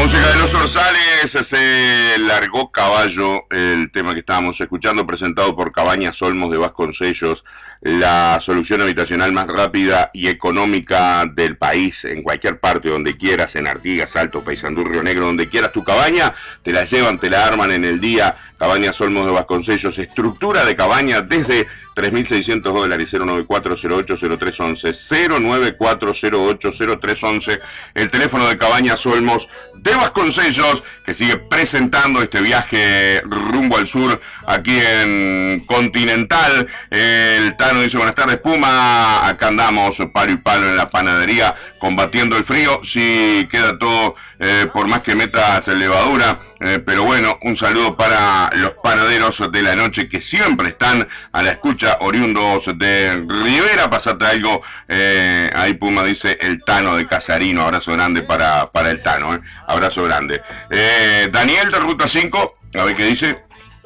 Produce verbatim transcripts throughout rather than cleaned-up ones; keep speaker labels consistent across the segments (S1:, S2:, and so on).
S1: música de Los Orzales, se largó Caballo, el tema que estábamos escuchando, presentado por Cabañas Olmos de Vasconcellos, la solución habitacional más rápida y económica del país, en cualquier parte, donde quieras, en Artigas, Salto, Paysandú, Río Negro, donde quieras tu cabaña, te la llevan, te la arman en el día. Cabañas Olmos de Vasconcellos, estructura de cabaña desde tres mil seiscientos dólares, cero nueve cuatro cero ocho cero tres once, cero nueve cuatro cero ocho cero tres once, el teléfono de Cabañas Olmos de Vasconcellos, que sigue presentando este viaje rumbo al sur, aquí en Continental. El Tano dice, buenas tardes, Puma, acá andamos palo y palo en la panadería, combatiendo el frío, si queda todo, eh, por más que metas levadura, eh, pero bueno, un saludo para los panaderos de la noche, que siempre están a la escucha, oriundos de Rivera. Pasate algo, eh, ahí Puma dice el Tano de Casarino, abrazo grande para, para el Tano, eh. Abrazo grande. Eh, Daniel de Ruta cinco, a ver qué dice.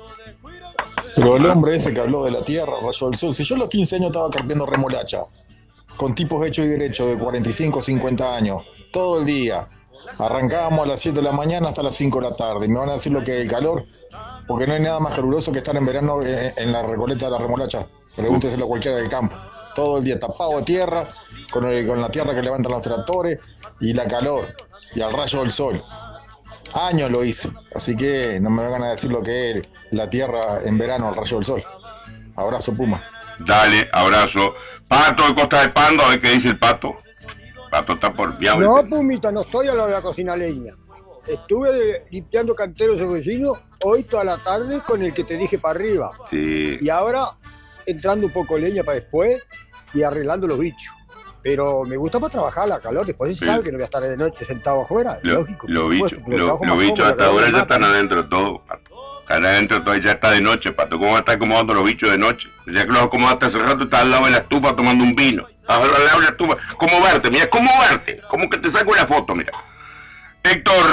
S2: Pero el hombre ese que habló de la tierra, rayó el sol. Si yo a los quince años estaba carpiendo remolacha, con tipos hechos y derechos de cuarenta y cinco, cincuenta años, todo el día. Arrancábamos a las siete de la mañana hasta las cinco de la tarde. Y me van a decir lo que es el calor, porque no hay nada más caluroso que estar en verano en la recoleta de la remolacha. Pregúnteselo a cualquiera del campo. Todo el día tapado de tierra, con, el, con la tierra que levantan los tractores, y la calor, y al rayo del sol. Años lo hice, así que no me vengan a decir lo que es la tierra en verano al rayo del sol. Abrazo, Puma.
S1: Dale, abrazo. Pato de Costa de Pando, a ver qué dice el Pato. Pato está por viable.
S3: No, Pumita, no estoy a la de la cocina leña. Estuve limpiando canteros de vecinos hoy toda la tarde con el que te dije para arriba.
S1: Sí.
S3: Y ahora entrando un poco leña para después y arreglando los bichos. Pero me gusta para trabajar la calor, después se
S1: sí.
S3: sabe que no voy a estar de noche sentado afuera,
S1: lo,
S3: lógico.
S1: Los bichos, lo,
S3: lo
S1: lo bichos hasta ahora ya están adentro todo, Pato. Están adentro todo, ya está de noche, Pato. ¿Cómo va a estar acomodando los bichos de noche? Ya que los acomodaste hace rato, estás al lado de la estufa tomando un vino. Estás al lado de la estufa. ¿Cómo verte? Mira, ¿cómo verte? ¿Cómo que te saco una foto? Mira. Héctor,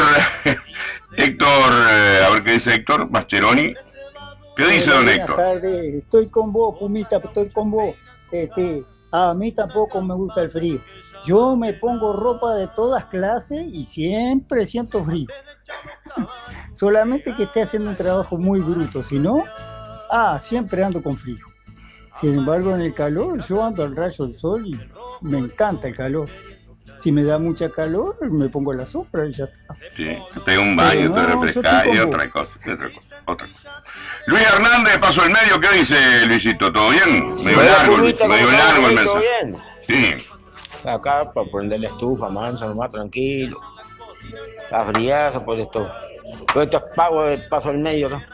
S1: Héctor, eh, a ver qué dice Héctor, Mascheroni. ¿Qué dice don Héctor?
S4: Buenas tardes, estoy con vos, Pumita, estoy con vos. Este, a mí tampoco me gusta el frío. Yo me pongo ropa de todas clases y siempre siento frío. Solamente que esté haciendo un trabajo muy bruto, si no, ah, siempre ando con frío. Sin embargo, en el calor, yo ando al rayo del sol y me encanta el calor. Si me da mucha calor, me pongo la sombra y ya está.
S1: Sí, te pega un baño, no, te refrescas y otra cosa, y otra cosa, otra cosa. Luis Hernández, paso el medio, ¿qué dice Luisito? ¿Todo bien? Medio largo, Luis, medio largo el mensaje.
S5: Bien.
S1: Sí.
S5: Acá para prender la estufa, manso, nomás tranquilo. Está friazo, por esto. Todo esto es pago de paso al medio, ¿no?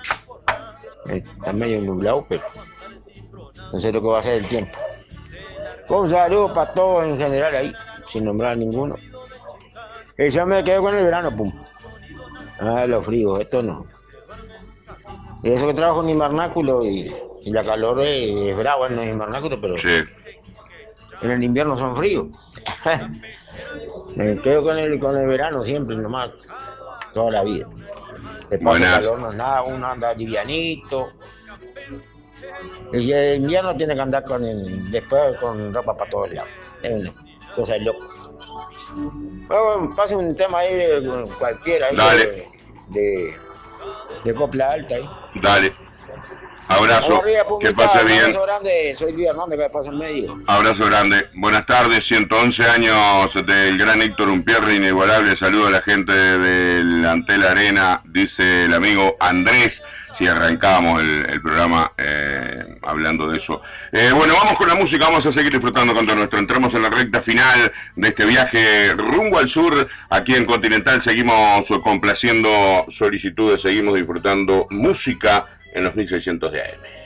S5: Está medio nublado, pero no sé lo que va a hacer el tiempo. Un saludo para todos en general ahí, sin nombrar a ninguno. Y yo me quedo con el verano, pum. Ah, lo frío, esto no. Y eso que trabajo en invernáculo y, y la calor es, es brava en el invernáculo, pero
S1: sí.
S5: En el invierno son fríos. Me quedo con el, con el verano siempre, nomás, toda la vida. Después el calor no es nada, uno anda livianito. Y el invierno tiene que andar con el, después con ropa para todos lados. Es una cosa de loco. Bueno, pase un tema ahí de cualquiera ahí de, de, de copla alta ahí.
S1: Dale. Abrazo,
S5: arriba,
S1: que pase bien.
S5: Abrazo grande, soy Luis Hernández, que pasa en medio.
S1: Abrazo grande. Buenas tardes, ciento once años del gran Héctor Umpierre, inigualable. Saludo a la gente del Antel Arena, dice el amigo Andrés. Si arrancamos el, el programa eh, hablando de eso. Eh, bueno, vamos con la música, vamos a seguir disfrutando con todo nuestro. Entramos en la recta final de este viaje rumbo al sur. Aquí en Continental seguimos complaciendo solicitudes, seguimos disfrutando música en los mil seiscientos de A M.